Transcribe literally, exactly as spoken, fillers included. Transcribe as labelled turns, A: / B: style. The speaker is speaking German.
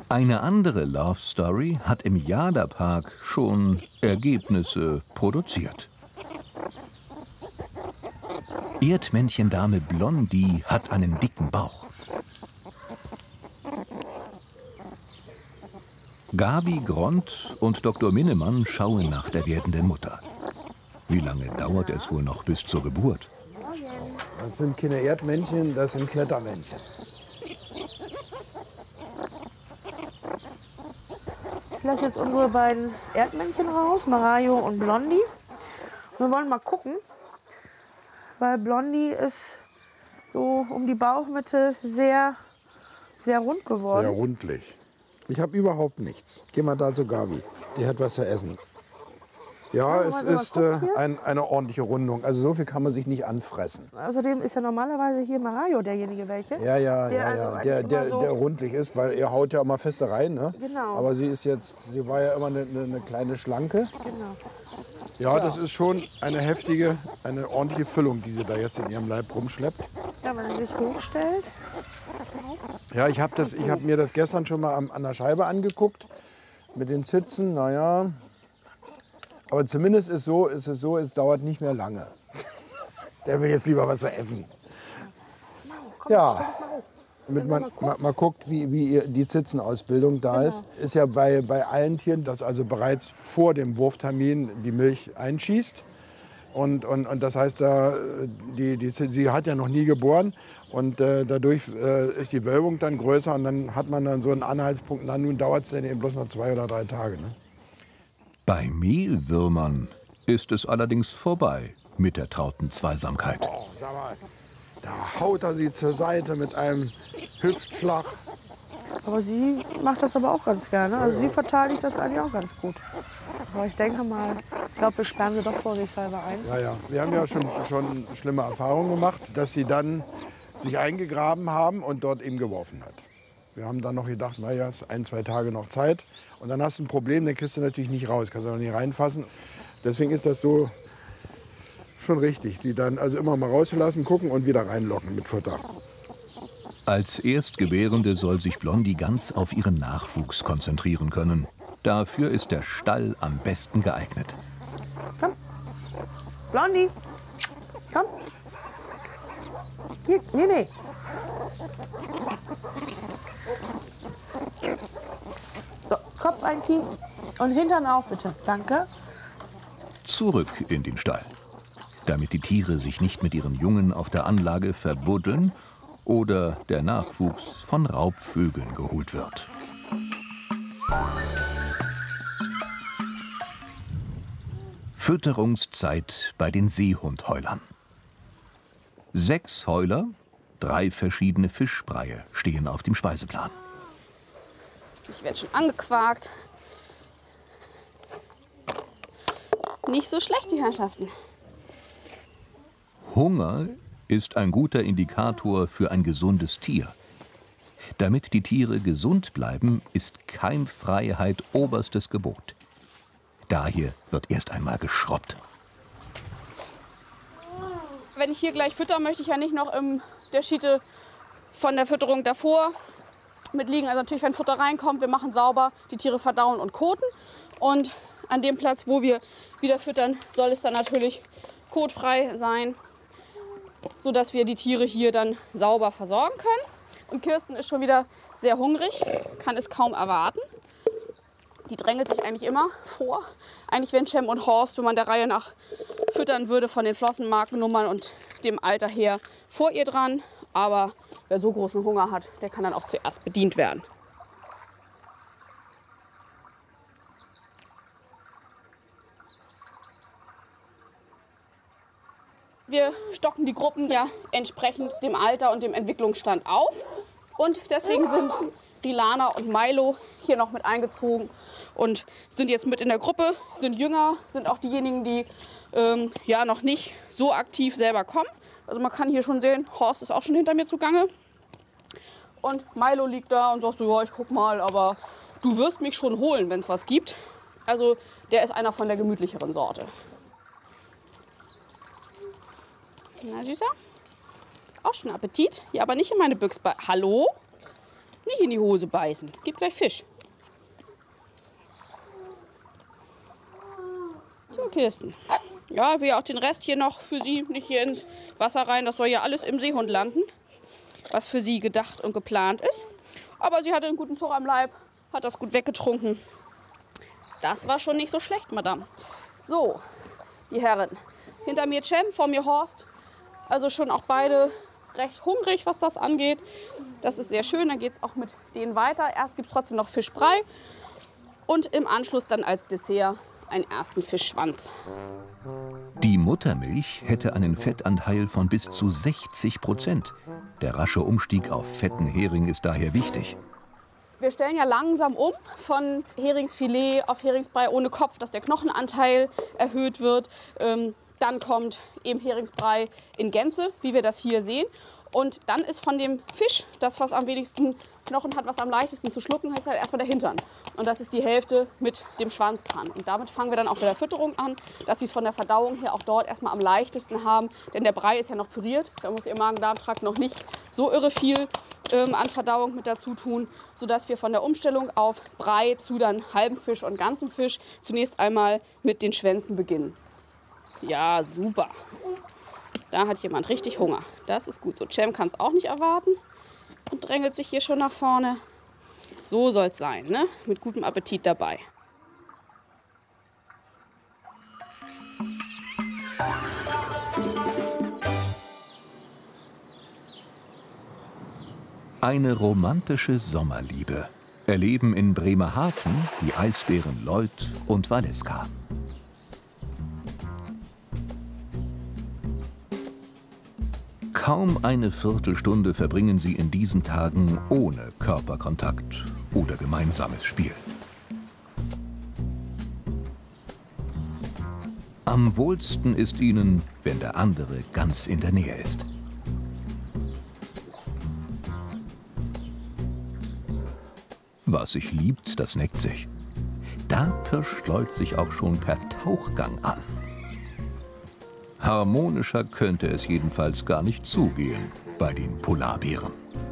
A: Eine andere Love Story hat im Jada-Park schon Ergebnisse produziert. Erdmännchen-Dame Blondie hat einen dicken Bauch. Gabi Grond und Doktor Minnemann schauen nach der werdenden Mutter. Wie lange dauert es wohl noch bis zur Geburt?
B: Das sind keine Erdmännchen, das sind Klettermännchen.
C: Ich lasse jetzt unsere beiden Erdmännchen raus, Marajo und Blondie. Wir wollen mal gucken, weil Blondie ist so um die Bauchmitte sehr, sehr rund geworden.
B: Sehr rundlich. Ich habe überhaupt nichts. Geh mal da zu Gabi, die hat was zu essen. Ja, es ist äh, ein, eine ordentliche Rundung. Also so viel kann man sich nicht anfressen.
C: Außerdem ist ja normalerweise hier Marajo derjenige welche.
B: Ja, ja,
C: der
B: ja,
C: also
B: ja.
C: eigentlich
B: Der,
C: immer
B: der,
C: so
B: der rundlich ist, weil er haut ja immer feste rein. Ne?
C: Genau.
B: Aber sie ist jetzt, sie war ja immer eine, eine, eine kleine Schlanke.
C: Genau.
B: Ja, das ist schon eine heftige, eine ordentliche Füllung, die sie da jetzt in ihrem Leib rumschleppt.
C: Ja, wenn sie sich hochstellt.
B: Ja, ich habe hab mir das gestern schon mal an, an der Scheibe angeguckt. Mit den Zitzen, naja. Aber zumindest ist, so, ist es so, es dauert nicht mehr lange. Der will jetzt lieber was zu essen. Ja, damit man mal, mal guckt, wie, wie die Zitzenausbildung da ist. Ist ja bei, bei allen Tieren, dass also bereits vor dem Wurftermin die Milch einschießt. Und, und, und das heißt, da, die, die, sie hat ja noch nie geboren und äh, dadurch äh, ist die Wölbung dann größer und dann hat man dann so einen Anhaltspunkt. Na, nun dauert es dann eben bloß noch zwei oder drei Tage. Ne?
A: Bei Mehlwürmern ist es allerdings vorbei mit der trauten Zweisamkeit.
B: Oh, sag mal, da haut er sie zur Seite mit einem Hüftschlag.
C: Aber sie macht das aber auch ganz gerne. Also sie verteidigt das eigentlich auch ganz gut. Aber ich denke mal, ich glaube, wir sperren sie doch vorsichtshalber ein.
B: Ja, ja. Wir haben ja schon, schon schlimme Erfahrungen gemacht, dass sie dann sich eingegraben haben und dort eben geworfen hat. Wir haben dann noch gedacht, naja, es ist ein, zwei Tage noch Zeit. Und dann hast du ein Problem, dann kriegst du natürlich nicht raus, kannst du noch nicht reinfassen. Deswegen ist das so schon richtig, sie dann also immer mal rauszulassen, gucken und wieder reinlocken mit Futter.
A: Als Erstgebärende soll sich Blondie ganz auf ihren Nachwuchs konzentrieren können. Dafür ist der Stall am besten geeignet.
C: Komm, Blondie, komm. Hier, nee, nee. So, Kopf einziehen und Hintern auch bitte. Danke.
A: Zurück in den Stall. Damit die Tiere sich nicht mit ihren Jungen auf der Anlage verbuddeln oder der Nachwuchs von Raubvögeln geholt wird. Fütterungszeit bei den Seehundheulern. Sechs Heuler, drei verschiedene Fischbreie stehen auf dem Speiseplan.
D: Ich werde schon angequakt. Nicht so schlecht, die Herrschaften.
A: Hunger ist ein guter Indikator für ein gesundes Tier. Damit die Tiere gesund bleiben, ist Keimfreiheit oberstes Gebot. Daher wird erst einmal geschrubbt.
D: Wenn ich hier gleich fütter, möchte ich ja nicht noch in der Schiete von der Fütterung davor mitliegen. Also natürlich, wenn Futter reinkommt, wir machen sauber, die Tiere verdauen und koten. Und an dem Platz, wo wir wieder füttern, soll es dann natürlich kotfrei sein, sodass wir die Tiere hier dann sauber versorgen können. Und Kirsten ist schon wieder sehr hungrig, kann es kaum erwarten. Die drängelt sich eigentlich immer vor. Eigentlich wären Cem und Horst, wenn man der Reihe nach füttern würde, von den Flossenmarkennummern und dem Alter her vor ihr dran. Aber wer so großen Hunger hat, der kann dann auch zuerst bedient werden. Wir stocken die Gruppen ja entsprechend dem Alter und dem Entwicklungsstand auf. Und deswegen sind Rilana und Milo hier noch mit eingezogen und sind jetzt mit in der Gruppe, sind jünger, sind auch diejenigen, die ähm, ja noch nicht so aktiv selber kommen. Also man kann hier schon sehen, Horst ist auch schon hinter mir zugange. Und Milo liegt da und sagt so, ja, ich guck mal, aber du wirst mich schon holen, wenn es was gibt. Also der ist einer von der gemütlicheren Sorte. Na, Süßer? Auch schon Appetit? Ja, aber nicht in meine Büchse. Hallo? Nicht in die Hose beißen. Gibt gleich Fisch. So, Kirsten. Ja, wir auch den Rest hier noch für Sie nicht hier ins Wasser rein. Das soll ja alles im Seehund landen, was für Sie gedacht und geplant ist. Aber sie hatte einen guten Zug am Leib, hat das gut weggetrunken. Das war schon nicht so schlecht, Madame. So, die Herren. Hinter mir Cem, vor mir Horst. Also schon auch beide recht hungrig, was das angeht. Das ist sehr schön, dann geht es auch mit denen weiter. Erst gibt es trotzdem noch Fischbrei und im Anschluss dann als Dessert einen ersten Fischschwanz.
A: Die Muttermilch hätte einen Fettanteil von bis zu sechzig Prozent. Der rasche Umstieg auf fetten Hering ist daher wichtig.
D: Wir stellen ja langsam um von Heringsfilet auf Heringsbrei ohne Kopf, dass der Knochenanteil erhöht wird. Ähm, dann kommt eben Heringsbrei in Gänze, wie wir das hier sehen. Und dann ist von dem Fisch, das was am wenigsten Knochen hat, was am leichtesten zu schlucken, heißt halt erstmal der Hintern. Und das ist die Hälfte mit dem Schwanz dran. Und damit fangen wir dann auch bei der Fütterung an, dass sie es von der Verdauung her auch dort erstmal am leichtesten haben. Denn der Brei ist ja noch püriert, da muss ihr Magen-Darm-Trakt noch nicht so irre viel ähm, an Verdauung mit dazu tun, sodass wir von der Umstellung auf Brei zu dann halbem Fisch und ganzem Fisch zunächst einmal mit den Schwänzen beginnen. Ja, super. Da hat jemand richtig Hunger. Das ist gut. So, Cem kann es auch nicht erwarten und drängelt sich hier schon nach vorne. So soll es sein, ne? Mit gutem Appetit dabei.
A: Eine romantische Sommerliebe erleben in Bremerhaven die Eisbären Lloyd und Valeska. Kaum eine Viertelstunde verbringen sie in diesen Tagen ohne Körperkontakt oder gemeinsames Spiel. Am wohlsten ist ihnen, wenn der andere ganz in der Nähe ist. Was sich liebt, das neckt sich. Da pirscht Lloyd sich auch schon per Tauchgang an. Harmonischer könnte es jedenfalls gar nicht zugehen bei den Polarbären.